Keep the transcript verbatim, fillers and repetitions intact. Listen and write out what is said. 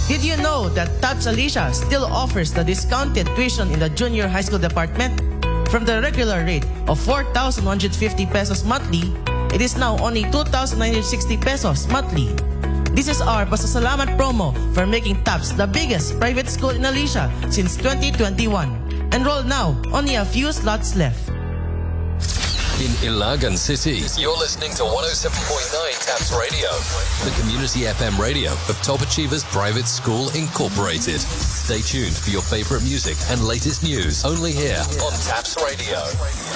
Did you know that TAPS Alicia still offers the discounted tuition in the junior high school department? From the regular rate of four thousand one hundred fifty pesos monthly, it is now only two thousand nine hundred sixty pesos monthly. This is our pasasalamat promo for making TAPS the biggest private school in Alicia since twenty twenty-one. Enroll now, only a few slots left. In Ilagan City, you're listening to one oh seven point nine TAPS Radio, the community F M radio of Top Achievers Private School Incorporated. Stay tuned for your favorite music and latest news only here on TAPS Radio.